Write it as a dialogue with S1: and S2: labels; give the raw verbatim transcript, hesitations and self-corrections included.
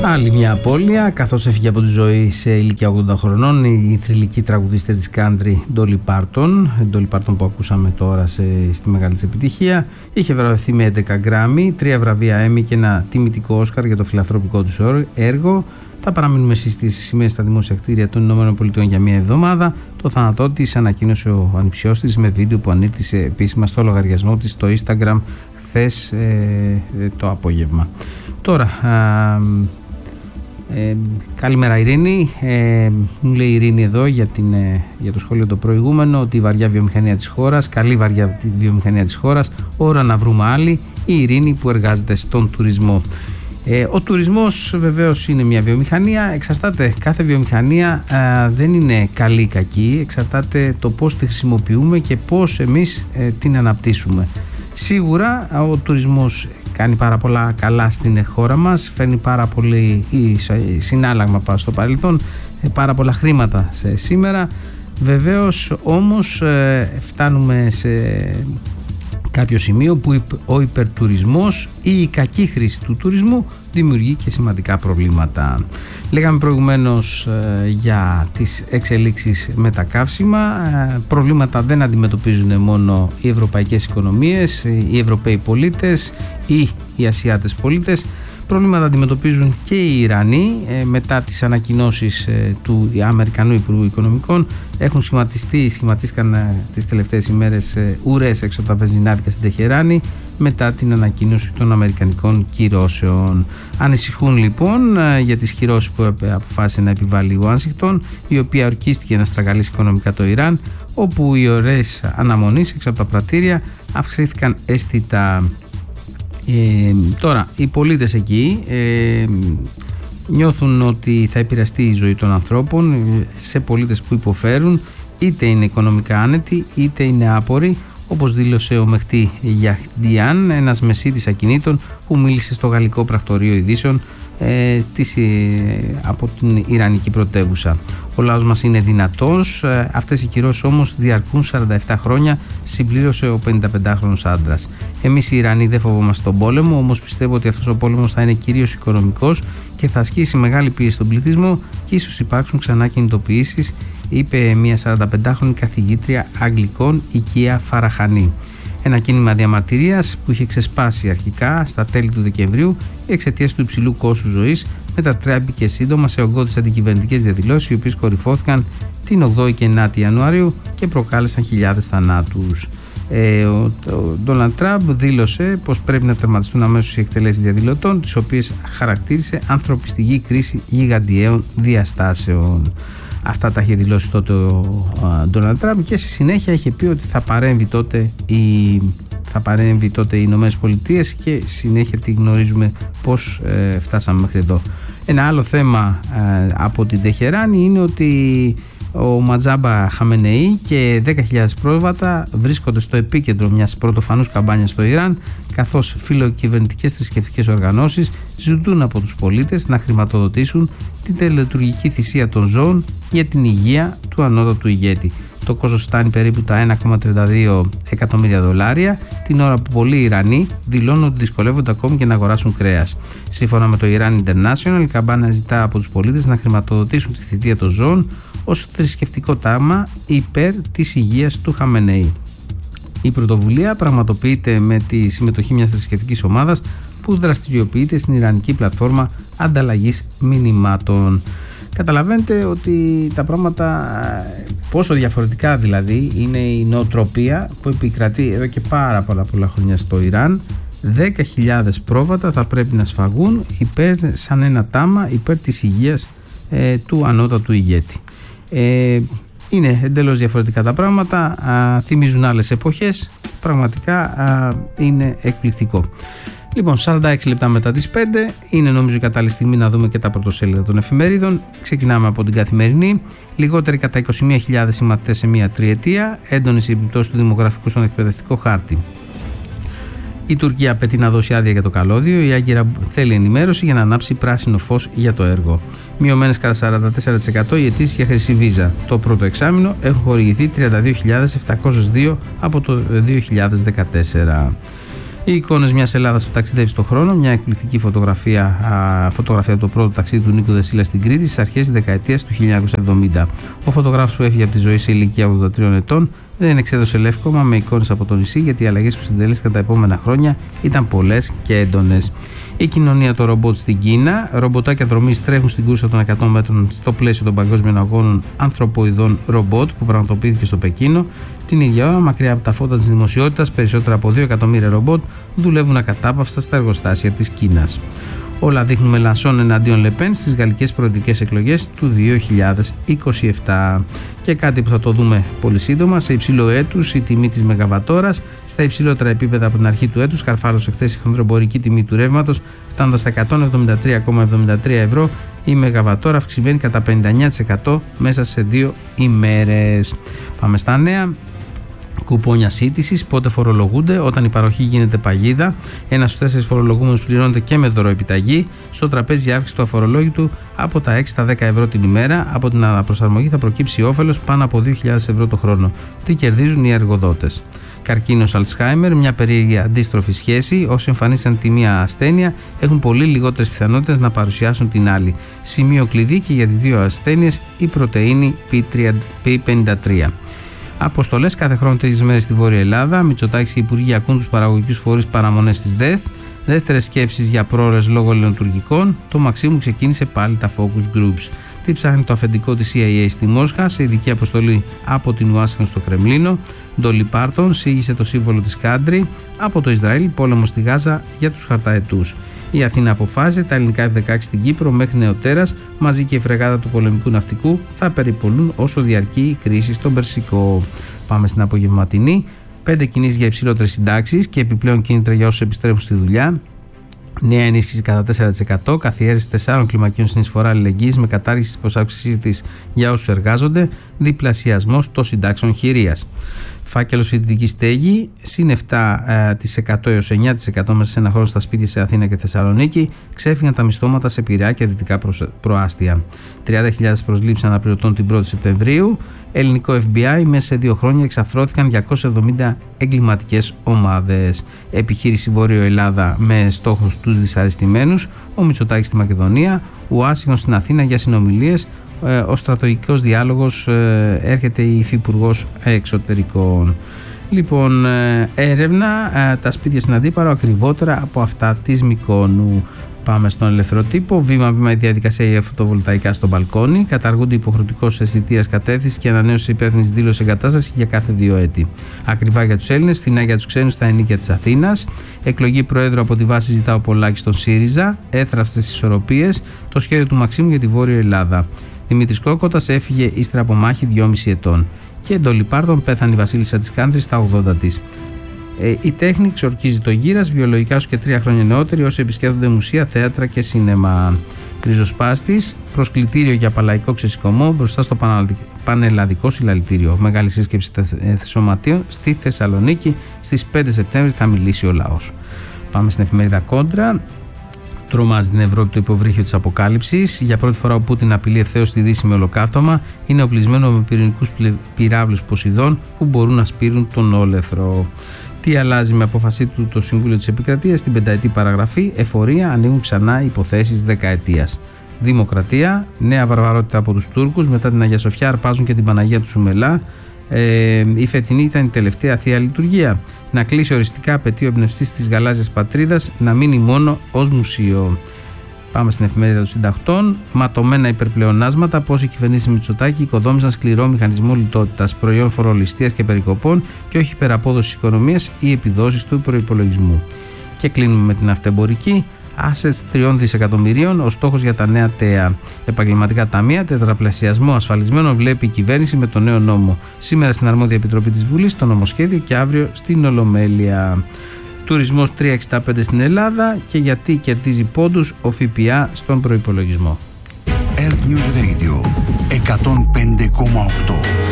S1: Άλλη μια απώλεια, καθώς έφυγε από τη ζωή σε ηλικία ογδόντα χρονών η θρυλική τραγουδίστρια της country Dolly Parton, Dolly Parton που ακούσαμε τώρα σε, στη μεγάλη της επιτυχία. Είχε βραβευθεί με έντεκα Grammy, τρία βραβεία Emmy και ένα τιμητικό Όσκαρ για το φιλανθρώπικό του έργο. Θα παραμείνουμε στις σημαίες στα δημόσια κτίρια των ΗΠΑ για μία εβδομάδα. Το θάνατό της ανακοίνωσε ο ανιψιός της με βίντεο που ανήρτησε επίσημα στο λογαριασμό της στο Instagram χθες ε, το απόγευμα. Τώρα, α, ε, καλημέρα Ειρήνη, ε, μου λέει η Ειρήνη εδώ για, την, ε, για το σχόλιο το προηγούμενο ότι η βαριά βιομηχανία της χώρας, καλή βαριά βιομηχανία της χώρας, ώρα να βρούμε άλλη, η Ειρήνη που εργάζεται στον τουρισμό. Ε, ο τουρισμός βεβαίως είναι μια βιομηχανία, εξαρτάται, κάθε βιομηχανία α, δεν είναι καλή ή κακή, εξαρτάται το πώς τη χρησιμοποιούμε και πώς εμείς ε, την αναπτύσσουμε. Σίγουρα ο τουρισμός κάνει πάρα πολλά καλά στην χώρα μας, φέρνει πάρα πολύ συνάλλαγμα πάνω στο παρελθόν, πάρα πολλά χρήματα σε σήμερα. Βεβαίως όμως φτάνουμε σε κάποιο σημείο που ο υπερτουρισμός ή η κακή χρήση του τουρισμού δημιουργεί και σημαντικά προβλήματα. Λέγαμε προηγουμένως ε, για τις εξελίξεις με τα καύσιμα. Ε, προβλήματα δεν αντιμετωπίζουν μόνο οι ευρωπαϊκές οικονομίες, οι Ευρωπαίοι πολίτες ή οι Ασιάτες πολίτες. Προβλήματα αντιμετωπίζουν και οι Ιρανοί. Ε, μετά τις ανακοινώσεις ε, του Αμερικανού Υπουργού Οικονομικών έχουν σχηματιστεί, σχηματίστηκαν ε, τις τελευταίες ημέρες ε, ουρές έξω από τα βενζινάδικα στην Τεχεράνη μετά την ανακοίνωση των αμερικανικών κυρώσεων. Ανησυχούν λοιπόν ε, για τις κυρώσεις που αποφάσισε να επιβάλλει η Ουάσιγκτον, η οποία ορκίστηκε να στραγγαλίσει οικονομικά το Ιράν, όπου οι ώρες αναμονής έξω από τα πρατήρια αυξήθηκαν αισθητά. Ε, τώρα οι πολίτες εκεί ε, νιώθουν ότι θα επηρεαστεί η ζωή των ανθρώπων σε πολίτες που υποφέρουν, είτε είναι οικονομικά άνετοι είτε είναι άποροι, όπως δήλωσε ο Μεχτή Γιαχντιάν, ένας μεσίτης ακινήτων που μίλησε στο γαλλικό πρακτορείο ειδήσεων ε, της, ε, από την Ιρανική πρωτεύουσα. Ο λαός μας είναι δυνατός, ε, αυτές οι κυρώσεις όμως διαρκούν σαράντα επτά χρόνια, συμπλήρωσε ο πενηνταπεντάχρονος άντρας. Εμείς οι Ιρανοί δεν φοβόμαστε τον πόλεμο, όμως πιστεύω ότι αυτός ο πόλεμος θα είναι κυρίως οικονομικός και θα ασκήσει μεγάλη πίεση στον πληθυσμό και ίσως υπάρξουν ξανά κινητοποιήσεις, είπε μια σαρανταπεντάχρονη καθηγήτρια Αγγλικών, η Κία Φαραχανή. Ένα κίνημα διαμαρτυρίας που είχε ξεσπάσει αρχικά στα τέλη του Δεκεμβρίου εξαιτίας του υψηλού κόστους ζωής μετατράπηκε σύντομα σε ογκώδεις αντικυβερνητικές διαδηλώσεις, οι οποίες κορυφώθηκαν την ογδόη και ενάτη Ιανουαρίου και προκάλεσαν χιλιάδες θανάτους. Ε, ο Ντόναλντ Τραμπ δήλωσε πως πρέπει να τερματιστούν αμέσως οι εκτελέσεις διαδηλωτών, τις οποίες χαρακτήρισε ανθρωπιστική κρίση γιγαντιαίων διαστάσεων. Αυτά τα είχε δηλώσει τότε ο Ντόναλντ Τραμπ και στη συνέχεια είχε πει ότι θα παρέμβει τότε η, θα παρέμβει τότε οι Ηνωμένες Πολιτείες και συνέχεια τη γνωρίζουμε πώς ε, φτάσαμε μέχρι εδώ. Ένα άλλο θέμα ε, από την Τεχεράνη είναι ότι ο Ματζάμπα Χαμενεή και δέκα χιλιάδες πρόβατα βρίσκονται στο επίκεντρο μιας πρωτοφανούς καμπάνιας στο Ιράν, καθώς φιλοκυβερνητικές θρησκευτικές οργανώσεις ζητούν από τους πολίτες να χρηματοδοτήσουν την τελετουργική θυσία των ζώων για την υγεία του ανώτατου ηγέτη. Το κόστος φτάνει περίπου τα ένα κόμμα τριάντα δύο εκατομμύρια δολάρια, την ώρα που πολλοί Ιρανοί δηλώνουν ότι δυσκολεύονται ακόμη και να αγοράσουν κρέας. Σύμφωνα με το Iran International, η καμπάνα ζητά από τους πολίτες να χρηματοδοτήσουν τη θητεία των ζώων ως θρησκευτικό τάγμα υπέρ της υγείας του Χαμενεή. Η πρωτοβουλία πραγματοποιείται με τη συμμετοχή μιας θρησκευτικής ομάδας που δραστηριοποιείται στην Ιρανική πλατφόρμα ανταλλαγής μηνυμάτων. Καταλαβαίνετε ότι τα πράγματα, πόσο διαφορετικά δηλαδή είναι η νοοτροπία που επικρατεί εδώ και πάρα πολλά πολλά χρόνια στο Ιράν. δέκα χιλιάδες πρόβατα θα πρέπει να σφαγούν υπέρ, σαν ένα τάμα υπέρ της υγείας ε, του ανώτατου ηγέτη. Ε, είναι εντελώς διαφορετικά τα πράγματα, α, θυμίζουν άλλες εποχές, πραγματικά α, είναι εκπληκτικό. Λοιπόν, σαράντα έξι λεπτά μετά τις πέντε είναι νομίζω η κατάλληλη στιγμή να δούμε και τα πρωτοσέλιδα των εφημερίδων. Ξεκινάμε από την Καθημερινή. Λιγότεροι κατά είκοσι μία χιλιάδες συμμαθητές σε μία τριετία, έντονες επιπτώσεις του δημογραφικού στον εκπαιδευτικό χάρτη. Η Τουρκία απαιτεί να δώσει άδεια για το καλώδιο. Η Άγκυρα θέλει ενημέρωση για να ανάψει πράσινο φως για το έργο. Μειωμένες κατά σαράντα τέσσερα τοις εκατό οι αιτήσεις για χρυσή βίζα. Το πρώτο εξάμηνο έχουν χορηγηθεί τριάντα δύο χιλιάδες επτακόσιες δύο από το δύο χιλιάδες δεκατέσσερα. Οι εικόνες μιας Ελλάδας που ταξιδεύει στον χρόνο, μια εκπληκτική φωτογραφία, α, φωτογραφία από το πρώτο ταξίδι του Νίκου Δεσίλα στην Κρήτη στις αρχές της δεκαετίας του χίλια εννιακόσια εβδομήντα. Ο φωτογράφος που έφυγε από τη ζωή σε ηλικία ογδόντα τριών ετών δεν εξέδωσε λεύκομα με εικόνες από το νησί, γιατί οι αλλαγές που συντελέστηκαν τα επόμενα χρόνια ήταν πολλές και έντονες. Η κοινωνία των ρομπότ στην Κίνα. Ρομποτάκια δρομής τρέχουν στην κούρσα των εκατό μέτρων στο πλαίσιο των παγκόσμιων αγώνων ανθρωποειδών ρομπότ που πραγματοποιήθηκε στο Πεκίνο. Την ίδια ώρα, μακριά από τα φώτα της δημοσιότητας, περισσότερα από δύο εκατομμύρια ρομπότ δουλεύουν ακατάπαυστα στα εργοστάσια της Κίνας. Όλα δείχνουν μελανσόν εναντίον Λεπέν στις γαλλικές προεδρικές εκλογές του δύο χιλιάδες είκοσι επτά. Και κάτι που θα το δούμε πολύ σύντομα, σε υψηλό έτους η τιμή της μεγαβατόρας στα υψηλότερα επίπεδα από την αρχή του έτους καρφάλωσε χθες η χονδροεμπορική τιμή του ρεύματος, φτάνοντας στα εκατόν εβδομήντα τρία κόμμα εβδομήντα τρία ευρώ, η μεγαβατόρα αυξημένη κατά πενήντα εννέα τοις εκατό μέσα σε δύο ημέρες. Πάμε στα νέα. Κουπόνια σύντησης πότε φορολογούνται? Όταν η παροχή γίνεται παγίδα. Ένας στους τέσσερις φορολογούμενους πληρώνεται και με δωροεπιταγή. Στο τραπέζι η αύξηση του αφορολόγητου από τα έξι στα δέκα ευρώ την ημέρα. Από την αναπροσαρμογή θα προκύψει όφελος πάνω από δύο χιλιάδες ευρώ το χρόνο. Τι κερδίζουν οι εργοδότες? Καρκίνος Αλτσχάιμερ, μια περίεργη αντίστροφη σχέση. Όσοι εμφανίσαν τη μία ασθένεια έχουν πολύ λιγότερες πιθανότητες να παρουσιάσουν την άλλη. Σημείο κλειδί και για τις δύο ασθένειες η πρωτεΐνη πι πενήντα τρία. Αποστολές κάθε χρόνο τρεις μέρες στη Βόρεια Ελλάδα. Μητσοτάκης και Υπουργοί ακούν τους παραγωγικούς φορείς παραμονές της ΔΕΘ. Δεύτερες σκέψεις για πρόορες λόγω ελληνοτουρκικών. Το Μαξίμου ξεκίνησε πάλι τα focus groups. Τι ψάχνει το αφεντικό της σι άι έι στη Μόσχα σε ειδική αποστολή από την Ουάσιγκτον στο Κρεμλίνο. Ντόλι Πάρτον σήγησε το σύμβολο της Κάντρι. Από το Ισραήλ πόλεμο στη Γάζα για τους χαρταετούς. Η Αθήνα αποφάσισε τα ελληνικά εφ δεκαέξι στην Κύπρο μέχρι νεοτέρας, μαζί και η φρεγάτα του πολεμικού ναυτικού θα περιπολούν όσο διαρκεί η κρίση στον Περσικό. Πάμε στην απογευματινή. Πέντε κινήσεις για υψηλότερες συντάξεις και επιπλέον κίνητρα για όσους επιστρέφουν στη δουλειά. Νέα ενίσχυση κατά τέσσερα τοις εκατό, καθιέρωση τεσσάρων κλιμακίων συνεισφορά αλληλεγγύης με κατάργηση της προσάυξησής της για όσους εργάζονται, διπλασιασμός των συντάξεων χειρίας. Φάκελος φοιτητική στέγη, συν επτά τοις εκατό έως εννέα τοις εκατό μέσα σε ένα χρόνο στα σπίτια σε Αθήνα και Θεσσαλονίκη, ξέφυγαν τα μισθώματα σε Πειραιά και δυτικά προάστια. τριάντα χιλιάδες προσλήψεις αναπληρωτών την πρώτη Σεπτεμβρίου. Ελληνικό εφ μπι άι μέσα σε δύο χρόνια εξαθρώθηκαν διακόσιες εβδομήντα εγκληματικές ομάδες. Επιχείρηση Βόρειο Ελλάδα με στόχους τους δυσαρεστημένους. Ο Μητσοτάκης στη Μακεδονία. Ουάσιγκτον στην Αθήνα για συνομιλίες. Ο στρατηγικός διάλογος, έρχεται η υφυπουργός εξωτερικών. Λοιπόν, έρευνα, τα σπίτια στην Αντίπαρο ακριβότερα από αυτά της Μυκόνου. Πάμε στον ελεύθερο τύπο. Βήμα-βήμα η διαδικασία για φωτοβολταϊκά στο μπαλκόνι. Καταργούνται υποχρεωτικός αισθητήρας κατεύθυνσης και ανανέωση υπεύθυνης δήλωσης εγκατάστασης για κάθε δύο έτη. Ακριβά για τους Έλληνες, φθηνά για τους ξένους στα ενίκια της Αθήνας. Εκλογή Προέδρου από τη βάση ζητά ο Πολάκης στον ΣΥΡΙΖΑ. Έθραυστες ισορροπίες. Το σχέδιο του Μαξίμου για τη Βόρεια Ελλάδα. Δημήτρης Κόκοτας έφυγε ύστερα από μάχη δυόμισι ετών. Και Ντόλι Πάρτον πέθανε η βασίλισσα της Κάντρι στα ογδόντα της. Ε, η τέχνη ξορκίζει το γύρας, βιολογικά σου και τρία χρόνια νεότεροι όσοι επισκέπτονται μουσεία, θέατρα και σίνεμα. Ριζοσπάστης, προσκλητήριο για παλαϊκό ξεσηκωμό μπροστά στο πανελλαδικό συλλαλητήριο. Μεγάλη σύσκεψη θεσσωματείων στη Θεσσαλονίκη στις πέντε Σεπτέμβρη θα μιλήσει ο λαός. Πάμε στην εφημερίδα Κόντρα. Τρομάζει την Ευρώπη το υποβρύχιο της αποκάλυψης. Για πρώτη φορά ο Πούτιν απειλεί ευθέως τη Δύση με ολοκαύτωμα. Είναι οπλισμένο με πυρηνικούς πυράβλους Ποσειδών που μπορούν να σπείρουν τον όλεθρο. Τι αλλάζει με απόφασή του το Συμβούλιο της Επικρατείας? Στην πενταετή παραγραφή, εφορία, ανοίγουν ξανά υποθέσεις δεκαετίας. Δημοκρατία, νέα βαρβαρότητα από τους Τούρκους. Μετά την Αγία Σοφιά αρπάζουν και την Παναγία του Σουμελά. Ε, η φετινή ήταν η τελευταία θεία λειτουργία. Να κλείσει οριστικά, απαιτεί ο εμπνευστής της γαλάζιας πατρίδας, να μείνει μόνο ως μουσείο. Πάμε στην εφημερίδα των συντακτών. Ματωμένα υπερπλεονάσματα, πώς οι κυβερνήσεις Μητσοτάκη οικοδόμησαν σκληρό μηχανισμό λιτότητας, προϊόν φορολιστίας και περικοπών και όχι υπεραπόδοσης οικονομίας ή επιδόσεις του προϋπολογισμού. Και κλείνουμε με την αυτεμπορική. Assets τριών δισεκατομμυρίων, ο στόχος για τα νέα ΤΕΑ. Επαγγελματικά ταμεία, τετραπλασιασμό ασφαλισμένων βλέπει η κυβέρνηση με το νέο νόμο. Σήμερα στην Αρμόδια Επιτροπή της Βουλής το νομοσχέδιο και αύριο στην Ολομέλεια. Τουρισμός τρία κόμμα εξήντα πέντε στην Ελλάδα και γιατί κερδίζει πόντους ο ΦΠΑ στον προϋπολογισμό.
S2: Earth News Radio εκατόν πέντε κόμμα οκτώ.